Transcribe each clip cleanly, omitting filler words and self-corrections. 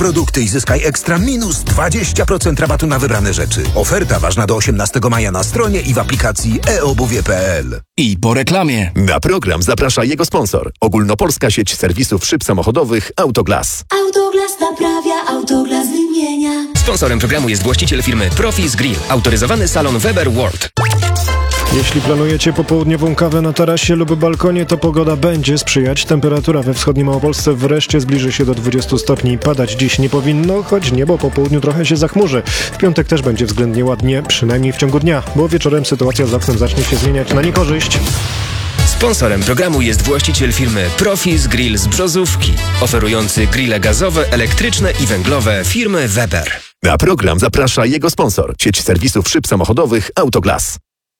produkty i zyskaj ekstra minus 20% rabatu na wybrane rzeczy. Oferta ważna do 18 maja na stronie i w aplikacji eobuwie.pl. I po reklamie. Na program zaprasza jego sponsor. Ogólnopolska sieć serwisów szyb samochodowych Autoglas. Autoglas naprawia, Autoglas wymienia. Sponsorem programu jest właściciel firmy Profis Grill, autoryzowany salon Weber World. Jeśli planujecie popołudniową kawę na tarasie lub balkonie, to pogoda będzie sprzyjać. Temperatura we wschodniej Małopolsce wreszcie zbliży się do 20 stopni. Padać dziś nie powinno, choć niebo po południu trochę się zachmurzy. W piątek też będzie względnie ładnie, przynajmniej w ciągu dnia, bo wieczorem sytuacja z oknem zacznie się zmieniać na niekorzyść. Sponsorem programu jest właściciel firmy Profis Grill z Brzozówki, oferujący grille gazowe, elektryczne i węglowe firmy Weber. Na program zaprasza jego sponsor. Sieć serwisów szyb samochodowych Autoglas.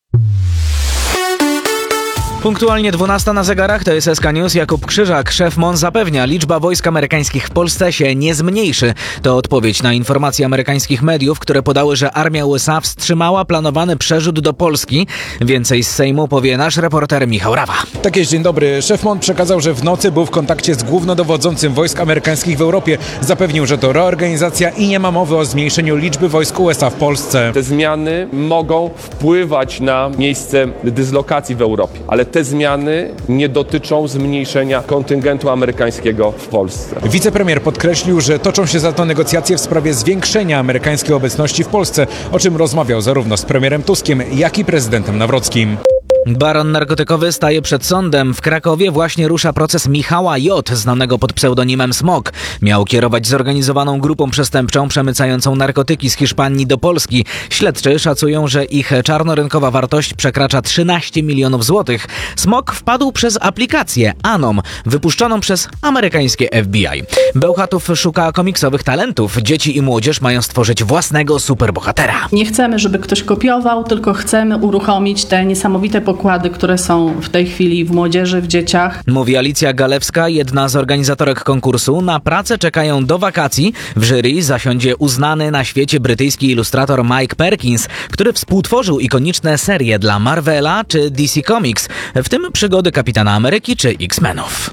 Punktualnie 12 na zegarach, to jest SK News. Jakub Krzyżak, szef MON, zapewnia, liczba wojsk amerykańskich w Polsce się nie zmniejszy. To odpowiedź na informacje amerykańskich mediów, które podały, że armia USA wstrzymała planowany przerzut do Polski. Więcej z Sejmu powie nasz reporter Michał Rawa. Tak jest, dzień dobry. Szef MON przekazał, że w nocy był w kontakcie z głównodowodzącym wojsk amerykańskich w Europie. Zapewnił, że to reorganizacja i nie ma mowy o zmniejszeniu liczby wojsk USA w Polsce. Te zmiany mogą wpływać na miejsce dyslokacji w Europie, ale te zmiany nie dotyczą zmniejszenia kontyngentu amerykańskiego w Polsce. Wicepremier podkreślił, że toczą się za to negocjacje w sprawie zwiększenia amerykańskiej obecności w Polsce, o czym rozmawiał zarówno z premierem Tuskiem, jak i prezydentem Nawrockim. Baron narkotykowy staje przed sądem. W Krakowie właśnie rusza proces Michała J., znanego pod pseudonimem Smok. Miał kierować zorganizowaną grupą przestępczą przemycającą narkotyki z Hiszpanii do Polski. Śledczy szacują, że ich czarnorynkowa wartość przekracza 13 milionów złotych. Smok wpadł przez aplikację Anom, wypuszczoną przez amerykańskie FBI. Bełchatów szuka komiksowych talentów. Dzieci i młodzież mają stworzyć własnego superbohatera. Nie chcemy, żeby ktoś kopiował, tylko chcemy uruchomić te niesamowite pokłady, które są w tej chwili w młodzieży, w dzieciach. Mówi Alicja Galewska, jedna z organizatorek konkursu. Na pracę czekają do wakacji. W jury zasiądzie uznany na świecie brytyjski ilustrator Mike Perkins, który współtworzył ikoniczne serie dla Marvela czy DC Comics, w tym przygody Kapitana Ameryki czy X-Menów.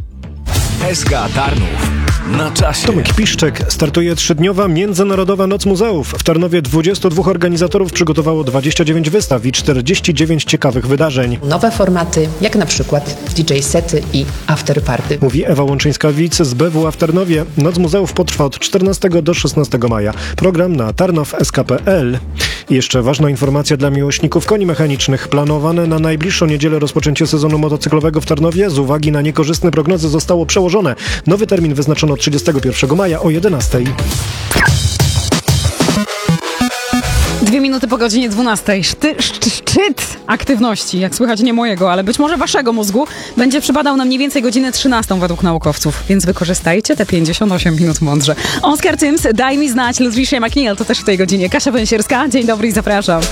SK Tarnów. Na czasie. Tomek Piszczek. Startuje 3-dniowa Międzynarodowa Noc Muzeów. W Tarnowie 22 organizatorów przygotowało 29 wystaw i 49 ciekawych wydarzeń. Nowe formaty, jak na przykład DJ sety i afterparty. Mówi Ewa Łączyńska-Wic z BWA w Tarnowie. Noc Muzeów potrwa od 14 do 16 maja. Program na tarnowsk.pl. I jeszcze ważna informacja dla miłośników koni mechanicznych. Planowane na najbliższą niedzielę rozpoczęcie sezonu motocyklowego w Tarnowie z uwagi na niekorzystne prognozy zostało przełożone. Nowy termin wyznaczono 31 maja o 11. 2 minuty po godzinie 12. Szczyt aktywności, jak słychać nie mojego, ale być może waszego mózgu, będzie przypadał na mniej więcej godzinę 13 według naukowców. Więc wykorzystajcie te 58 minut mądrze. Oscar Tyms, Daj mi znać, Ludwika McNeil to też w tej godzinie. Kasia Węsierska, dzień dobry i zapraszam.